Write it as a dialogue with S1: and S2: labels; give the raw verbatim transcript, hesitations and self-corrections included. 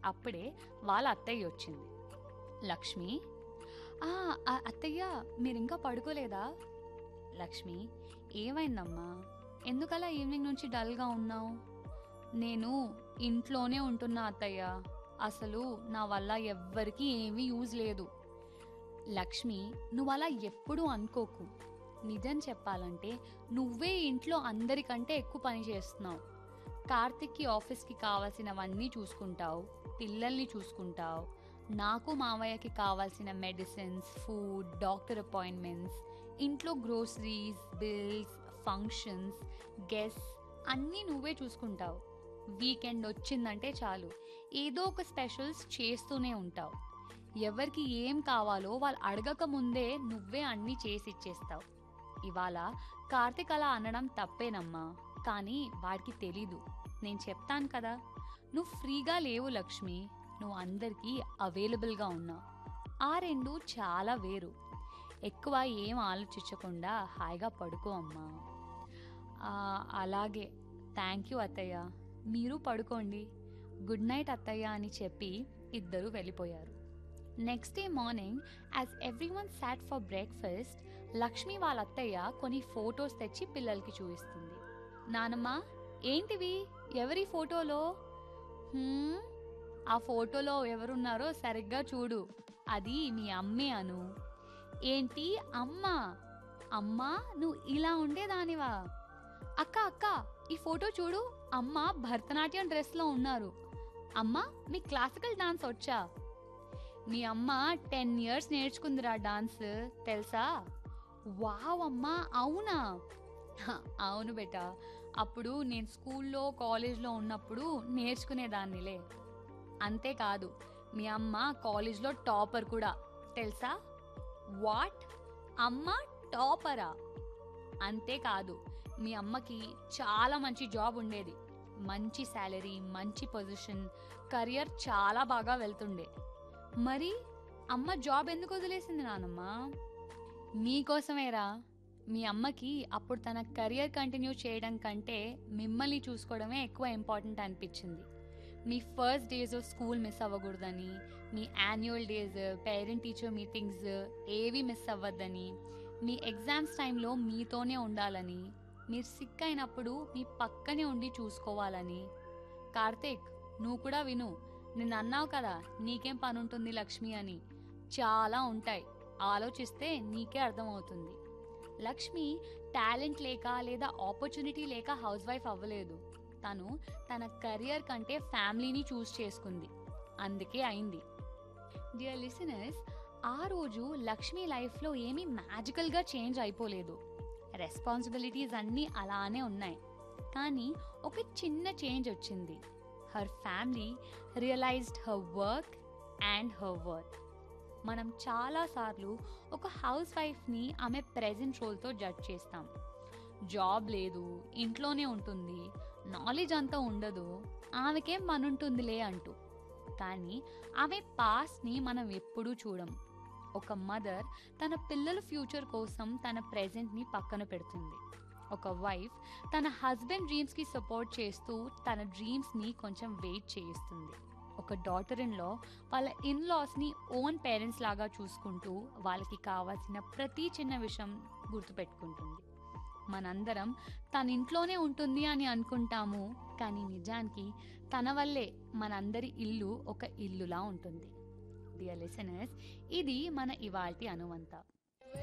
S1: అప్పుడే వాళ్ళ అత్తయ్య వచ్చింది. లక్ష్మి, "ఆ, ఆ, అత్తయ్య మీరింకా పడుకోలేదా?" లక్ష్మి, "ఏమైందమ్మా, ఎందుకలా ఈవినింగ్ నుంచి డల్గా ఉన్నావు?" "నేను ఇంట్లోనే ఉంటున్నా అత్తయ్య, అసలు నా వల్ల ఎవ్వరికీ ఏమీ యూజ్ లేదు." లక్ష్మి, నువ్వు అలా ఎప్పుడూ అనుకోకు. నిజం చెప్పాలంటే నువ్వే ఇంట్లో అందరికంటే ఎక్కువ పని చేస్తున్నావు. కార్తిక్కి ఆఫీస్కి కావాల్సినవన్నీ చూసుకుంటావు, పిల్లల్ని చూసుకుంటావు, నాకు మావయ్యకి కావాల్సిన మెడిసిన్స్, ఫుడ్, డాక్టర్ అపాయింట్మెంట్స్, ఇంట్లో గ్రోసరీస్, బిల్స్, ఫంక్షన్స్, గెస్ట్స్ అన్నీ నువ్వే చూసుకుంటావు. వీకెండ్ వచ్చిందంటే చాలు ఏదో ఒక స్పెషల్స్ చేస్తూనే ఉంటావు. ఎవరికి ఏం కావాలో వాళ్ళు అడగక ముందే నువ్వే అన్నీ చేసి ఇచ్చేస్తావు. ఇవాళ కార్తిక్ అలా అనడం తప్పేనమ్మా, కానీ వాడికి తెలీదు. నేను చెప్తాను కదా, నువ్వు ఫ్రీగా లేవు లక్ష్మి, నువ్వు అందరికీ అవైలబుల్గా ఉన్నావు. ఆ రెండు చాలా వేరు. ఎక్కువ ఏం ఆలోచించకుండా హాయిగా పడుకో అమ్మా. "ఆ, అలాగే, థ్యాంక్ యూ అత్తయ్య, మీరు పడుకోండి. గుడ్ నైట్ అత్తయ్య" అని చెప్పి ఇద్దరు వెళ్ళిపోయారు. Next day morning as everyone short for breakfast, Lakshmi వాళ్ళ అత్తయ్య కొన్ని ఫొటోస్ తెచ్చి పిల్లలకి చూపిస్తుంది. "నానమ్మ, ఏంటివి, ఎవరి ఫోటోలో?" "హ్మ్, ఆ ఫోటోలో ఎవరున్నారో సరిగ్గా చూడు, అది మీ అమ్మే అను." "ఏంటి, అమ్మా? అమ్మా, నువ్వు ఇలా ఉండేదానివా?" "అక్క అక్క, ఈ ఫోటో చూడు, అమ్మ భరతనాట్యం డ్రెస్లో ఉన్నారు. అమ్మా, మీ క్లాసికల్ డాన్స్ వచ్చా?" "మీ అమ్మ టెన్ ఇయర్స్ నేర్చుకుందిరా డాన్స్, తెలుసా?" "వావ్ అమ్మా, అవునా?" "హ, అవును బేటా, అప్పుడు నేను స్కూల్లో కాలేజ్లో ఉన్నప్పుడు నేర్చుకునేదాన్నిలే. అంతేకాదు, మీ అమ్మ కాలేజ్లో టాపర్ కూడా, తెలుసా?" "వాట్, అమ్మ టాపరా?" "అంతేకాదు, మీ అమ్మకి చాలా మంచి జాబ్ ఉండేది, మంచి శాలరీ, మంచి పొజిషన్, కెరియర్ చాలా బాగా వెళ్తుండే." "మరి అమ్మ జాబ్ ఎందుకు వదిలేసింది నానమ్మ?" "మీకోసమేరా. మీ అమ్మకి అప్పుడు తన కెరియర్ కంటిన్యూ చేయడం కంటే మిమ్మల్ని చూసుకోవడమే ఎక్కువ ఇంపార్టెంట్ అనిపించింది. మీ first days of school miss అవ్వకూడదని, me annual days, parent teacher meetings ఏవి మిస్ అవ్వద్దని, మీ ఎగ్జామ్స్ టైంలో మీతోనే ఉండాలని, మీరు సిక్ అయినప్పుడు మీ పక్కనే ఉండి చూసుకోవాలని." "కార్తీక్, నువ్వు కూడా విను, నిన్ను అన్నావు కదా నీకేం పని ఉంటుంది లక్ష్మి అని, చాలా ఉంటాయి, ఆలోచిస్తే నీకే అర్థమవుతుంది." లక్ష్మి టాలెంట్ లేక లేదా ఆపర్చునిటీ లేక హౌస్ వైఫ్ అవ్వలేదు. తను తన కెరియర్ కంటే ఫ్యామిలీని చూస్ చేసుకుంది, అందుకే అయింది. డియర్ లిసనర్స్, ఆ రోజు లక్ష్మి లైఫ్లో ఏమీ మ్యాజికల్గా చేంజ్ అయిపోలేదు. రెస్పాన్సిబిలిటీస్ అన్నీ అలానే ఉన్నాయి, కానీ ఒక చిన్న చేంజ్ వచ్చింది. Her family realised her work and her worth. మనం చాలాసార్లు ఒక హౌస్ వైఫ్ని ఆమె ప్రెజెంట్ రోల్తో జడ్జ్ చేస్తాం. జాబ్ లేదు, ఇంట్లోనే ఉంటుంది, నాలెడ్జ్ అంతా ఉండదు, ఆమెకేం పని ఉంటుందిలే అంటూ. కానీ ఆమె పాస్ట్ని మనం ఎప్పుడూ చూడం. ఒక మదర్ తన పిల్లల ఫ్యూచర్ కోసం తన ప్రెజెంట్ని పక్కన పెడుతుంది. ఒక వైఫ్ తన హస్బెండ్ డ్రీమ్స్కి సపోర్ట్ చేస్తూ తన డ్రీమ్స్ని కొంచెం వెయిట్ చేయిస్తుంది. ఒక డాటర్ ఇన్ లా వాళ్ళ ఇన్ లాస్ని ఓన్ పేరెంట్స్ లాగా చూసుకుంటూ వాళ్ళకి కావాల్సిన ప్రతి చిన్న విషయం గుర్తుపెట్టుకుంటుంది. మనందరం తన ఇంట్లోనే ఉంటుంది అని అనుకుంటాము, కానీ నిజానికి తన వల్లే మనందరి ఇల్లు ఒక ఇల్లులా ఉంటుంది. డియర్ లిసనర్స్, ఇది మన ఇవాల్టి అనువంత.